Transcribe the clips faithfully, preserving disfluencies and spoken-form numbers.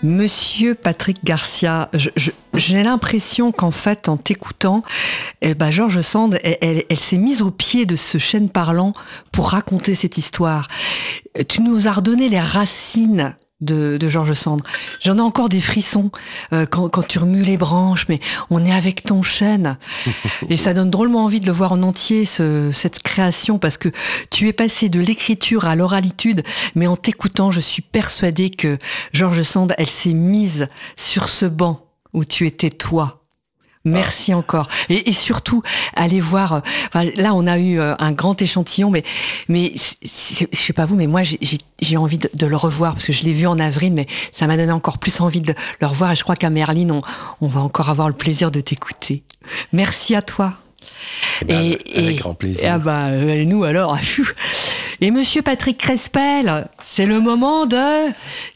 Monsieur Patrick Garcia, je, je, j'ai l'impression qu'en fait, en t'écoutant, eh ben, George Sand, elle, elle, elle s'est mise au pied de ce chêne parlant pour raconter cette histoire. Tu nous as redonné les racines de, de George Sand. J'en ai encore des frissons euh, quand, quand tu remues les branches, mais on est avec ton chêne. Et ça donne drôlement envie de le voir en entier, ce, cette création, parce que tu es passé de l'écriture à l'oralitude, mais en t'écoutant, je suis persuadée que George Sand, elle s'est mise sur ce banc où tu étais toi. Merci ah. encore. Et, et surtout, allez voir. Enfin, là, on a eu un grand échantillon, mais, mais je sais pas vous, mais moi, j'ai, j'ai, j'ai envie de, de le revoir parce que je l'ai vu en avril, mais ça m'a donné encore plus envie de le revoir. Et je crois qu'à Merline, on, on va encore avoir le plaisir de t'écouter. Merci à toi. Eh ben, et, avec et, grand plaisir. Et, ah bah, et nous alors. Et Monsieur Patrick Crespel, c'est le moment de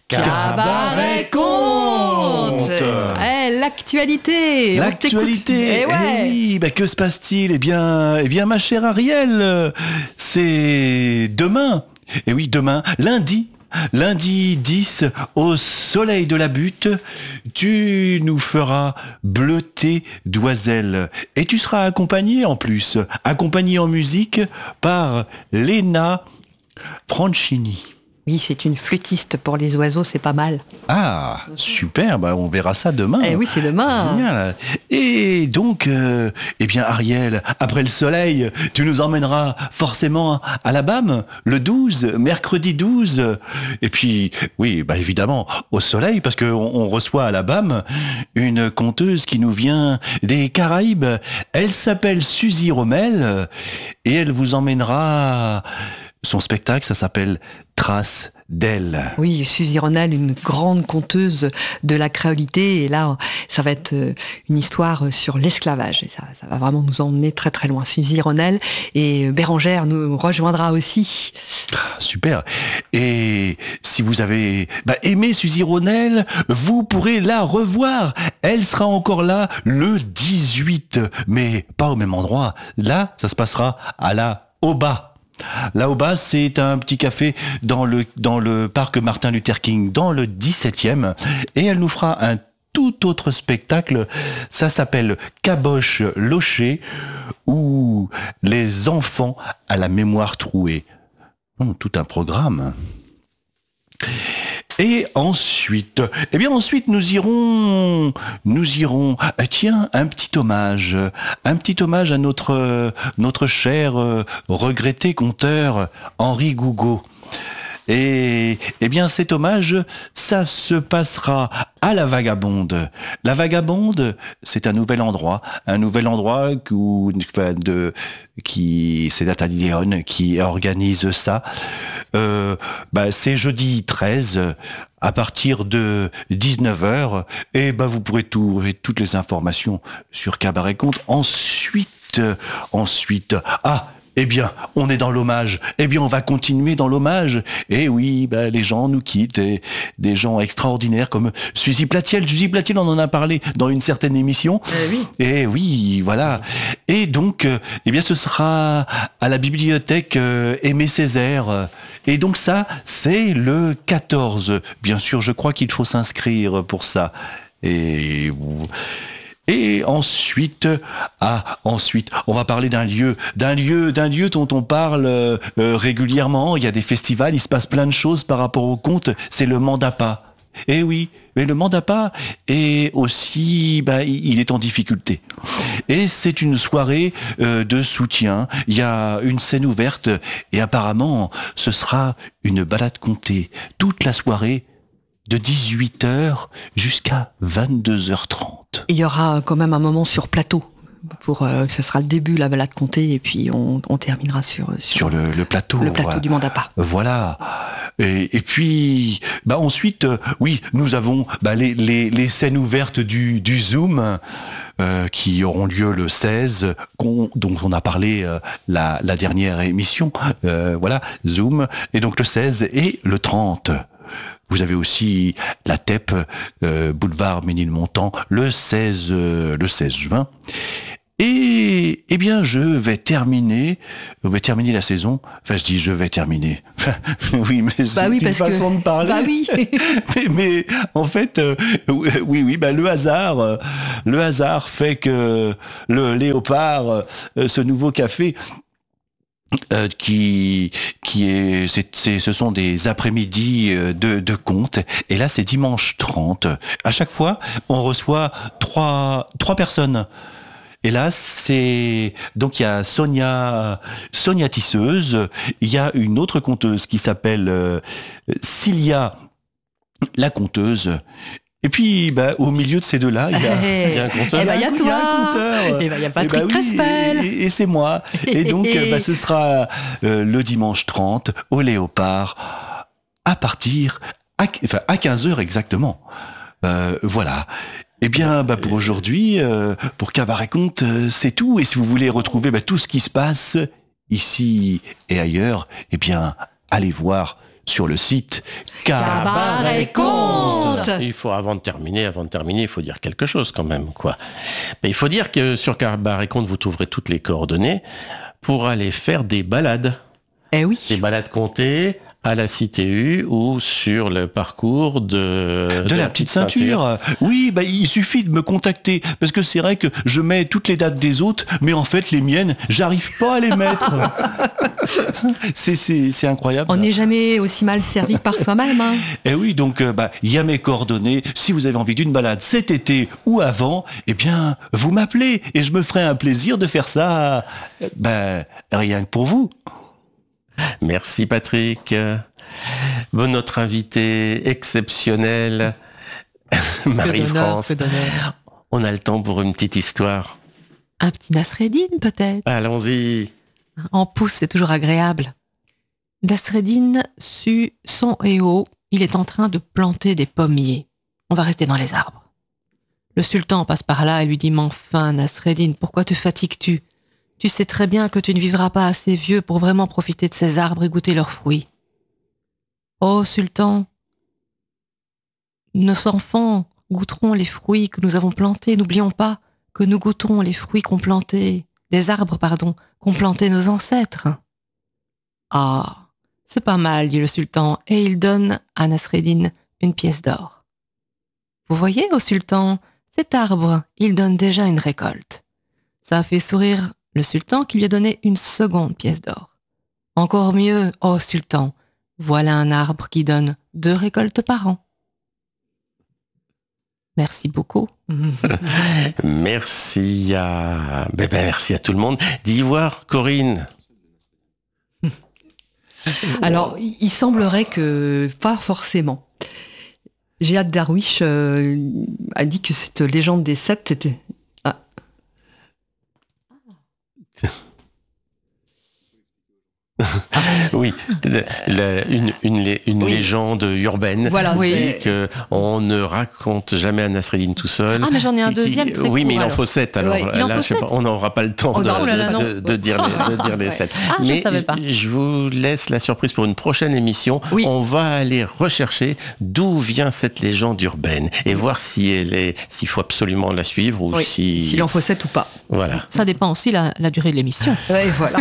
Cabaret Conte. Eh, l'actualité. L'actualité. Eh ouais. Eh oui, bah que se passe-t-il ? Eh bien, eh bien, ma chère Ariel, c'est demain. Eh oui, demain, lundi. Lundi dix, au soleil de la butte, tu nous feras bleuter Doiselle. Et tu seras accompagné en plus, accompagné en musique par Lena Franchini. Oui, c'est une flûtiste pour les oiseaux, c'est pas mal. Ah, super, bah on verra ça demain. Eh oui, c'est demain. Génial. Et donc, euh, eh bien Ariel, après le soleil, tu nous emmèneras forcément à la B A M, le douze, mercredi douze. Et puis, oui, bah évidemment, au soleil, parce qu'on on reçoit à la B A M une conteuse qui nous vient des Caraïbes. Elle s'appelle Suzy Rommel et elle vous emmènera... Son spectacle, ça s'appelle Traces d'elle. Oui, Suzy Rommel, une grande conteuse de la créolité. Et là, ça va être une histoire sur l'esclavage. Et ça, ça va vraiment nous emmener très très loin. Suzy Rommel et Bérangère nous rejoindra aussi. Ah, super. Et si vous avez bah, aimé Suzy Rommel, vous pourrez la revoir. Elle sera encore là le dix-huit, mais pas au même endroit. Là, ça se passera à la Oba. Là au bas, c'est un petit café dans le, dans le parc Martin Luther King, dans le dix-septième. Et elle nous fera un tout autre spectacle. Ça s'appelle Caboche Locher, ou les enfants à la mémoire trouée. Oh, tout un programme. Et ensuite, eh bien ensuite nous irons, nous irons, tiens, un petit hommage, un petit hommage à notre, notre cher euh, regretté conteur Henri Gougaud. Et eh bien cet hommage, ça se passera à la Vagabonde. La Vagabonde, c'est un nouvel endroit, un nouvel endroit où, de, qui, c'est Nathalie Léon qui organise ça. Euh, bah, c'est jeudi treize, à partir de dix-neuf heures, et bah, vous pourrez trouver toutes les informations sur Cabaret Conte. Ensuite, ensuite, ah, eh bien, on est dans l'hommage. Eh bien, on va continuer dans l'hommage. Et oui, bah, les gens nous quittent. Et des gens extraordinaires comme Suzy Platiel. Suzy Platiel, on en a parlé dans une certaine émission. Euh, oui. Et oui, voilà. Et donc, euh, eh bien, ce sera à la bibliothèque euh, Aimé Césaire. Et donc ça, c'est le quatorze. Bien sûr, je crois qu'il faut s'inscrire pour ça. Et... Et ensuite, ah, ensuite, on va parler d'un lieu, d'un lieu, d'un lieu dont on parle euh, régulièrement. Il y a des festivals, il se passe plein de choses par rapport au conte. C'est le Mandapa. Eh oui, mais le Mandapa est aussi, bah, il est en difficulté. Et c'est une soirée euh, de soutien. Il y a une scène ouverte et apparemment, ce sera une balade contée toute la soirée, de dix-huit heures jusqu'à vingt-deux heures trente. Il y aura quand même un moment sur plateau. Pour, euh, ce sera le début, la balade comptée, et puis on, on terminera sur, sur, sur le, le plateau. Le plateau voilà. du Mandapa. Voilà. Et, et puis, bah ensuite, euh, oui, nous avons bah, les, les, les scènes ouvertes du, du Zoom euh, qui auront lieu le seize, qu'on, dont on a parlé euh, la, la dernière émission. Euh, voilà, Zoom. Et donc le seize et le trente. Vous avez aussi la T E P, euh, boulevard Ménilmontant, le seize, euh, le seize juin. Et eh bien, je vais terminer, je vais terminer la saison. Enfin, je dis je vais terminer. oui, mais c'est bah oui, une façon que... de parler. Bah oui. mais, mais en fait, euh, oui, oui, bah le hasard, euh, le hasard fait que le Léopard, euh, ce nouveau café. Euh, qui qui est, c'est, c'est ce sont des après-midi de de contes, et là c'est dimanche trente. À chaque fois on reçoit trois trois personnes. Et là, c'est donc il y a Sonia, Sonia Tisseuse, il y a une autre conteuse qui s'appelle euh, Cilia, la conteuse. Et puis, bah, au milieu de ces deux-là, il y a, hey, il y a un conteur. Et bah, il y a toi. Il y a un conteur. Et bah, il y a Patrick et bah, oui, Crespel. Et, et c'est moi. Et donc, bah, ce sera euh, le dimanche trente au Léopard à partir, à, enfin, à quinze heures exactement. Euh, voilà. Eh bien, bah, pour aujourd'hui, euh, pour Cabaret Conte, euh, c'est tout. Et si vous voulez retrouver bah, tout ce qui se passe ici et ailleurs, eh bien, allez voir sur le site Cabaret Conte. Il faut, avant de terminer, avant de terminer, il faut dire quelque chose quand même, quoi. Mais il faut dire que sur Cabaret Conte, vous trouverez toutes les coordonnées pour aller faire des balades. Eh oui. Des balades comptées à la C T U ou sur le parcours de, de, de la, la petite ceinture. ceinture. Oui, bah, il suffit de me contacter, parce que c'est vrai que je mets toutes les dates des autres, mais en fait les miennes, j'arrive pas à les mettre. c'est, c'est, c'est incroyable. On n'est jamais aussi mal servi que par soi-même. Hein. Et oui, donc il bah, y a mes coordonnées. Si vous avez envie d'une balade cet été ou avant, eh bien, vous m'appelez et je me ferai un plaisir de faire ça, bah, rien que pour vous. Merci Patrick. Bon, notre invité exceptionnel, Marie-France. On a le temps pour une petite histoire. Un petit Nasreddin peut-être. Allons-y. En pouce, c'est toujours agréable. Nasreddin sut son et haut, il est en train de planter des pommiers. On va rester dans les arbres. Le sultan passe par là et lui dit « Mais enfin, Nasreddin, pourquoi te fatigues-tu ? Tu sais très bien que tu ne vivras pas assez vieux pour vraiment profiter de ces arbres et goûter leurs fruits. »« Oh, sultan, nos enfants goûteront les fruits que nous avons plantés. N'oublions pas que nous goûterons les fruits qu'ont plantés, des arbres, pardon, qu'ont plantés nos ancêtres. »« Ah, c'est pas mal, dit le sultan, et il donne à Nasreddin une pièce d'or. Vous voyez, ô sultan, cet arbre, il donne déjà une récolte. Ça a fait sourire le sultan qui lui a donné une seconde pièce d'or. Encore mieux, ô sultan, voilà un arbre qui donne deux récoltes par an. Merci beaucoup. Merci à... Ben, ben, merci à tout le monde. D'Ivoire, Corinne. Alors, il semblerait que pas forcément. Jihad Darwish euh, a dit que cette légende des sept était... Ah. Oui, la, la, une, une, une oui. légende urbaine voilà, dit oui. qu'on ne raconte jamais à Nasreddin tout seul. Ah, mais j'en ai un deuxième très Oui, court, mais il alors. en faut sept. Alors ouais, là, je sais pas, on n'aura pas le temps oh, de, non, là, de, de, de dire les, de dire les sept. Ah, mais je savais pas. Je vous laisse la surprise pour une prochaine émission. Oui. On va aller rechercher d'où vient cette légende urbaine et oui. voir si elle est, s'il faut absolument la suivre ou oui. si... S'il en faut sept ou pas. Voilà. Ça dépend aussi la, la durée de l'émission. Ouais, voilà.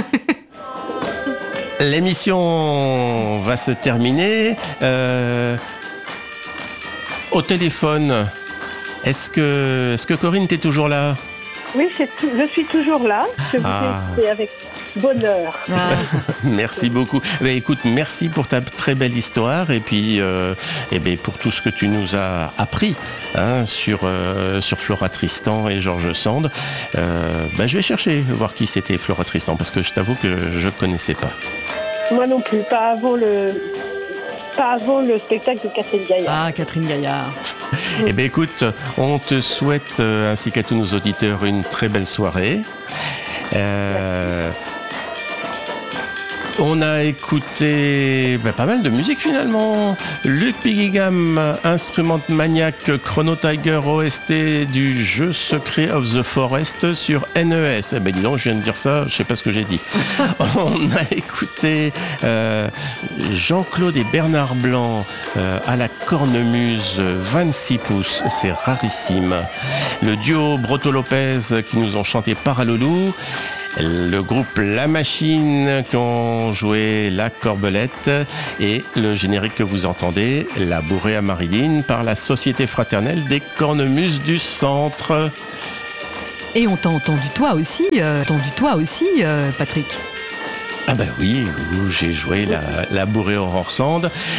L'émission va se terminer. Euh, au téléphone, est-ce que, est-ce que Corinne, t'es toujours là ? Oui, c'est tout, je suis toujours là. Je vous ah. ai écouté avec bonheur. Ah. Merci beaucoup. Ben, écoute, merci pour ta très belle histoire et puis euh, et ben, pour tout ce que tu nous as appris hein, sur, euh, sur Flora Tristan et Georges Sand. Euh, ben, je vais chercher, voir qui c'était Flora Tristan, parce que je t'avoue que je ne connaissais pas. Moi non plus, pas avant le, pas avant le spectacle de Catherine Gaillard. Ah, Catherine Gaillard. Eh bien écoute, on te souhaite, euh, ainsi qu'à tous nos auditeurs, une très belle soirée. Euh, On a écouté ben, pas mal de musique finalement. Luc Pigigam, Instrument Maniac, Chrono Tiger O S T du jeu Secret of the Forest sur N E S. Eh ben dis donc, je viens de dire ça, je sais pas ce que j'ai dit. On a écouté euh, Jean-Claude et Bernard Blanc euh, à la cornemuse vingt-six pouces, c'est rarissime. Le duo Broto Lopez qui nous ont chanté Paraloulou. Le groupe La Machine qui ont joué La Corbelette et le générique que vous entendez, La Bourrée à Marilyn par la Société Fraternelle des Cornemuses du Centre. Et on t'a entendu toi aussi, euh, entendu toi aussi, euh, Patrick. Ah ben oui, j'ai joué la, la Bourrée Aurore Sand.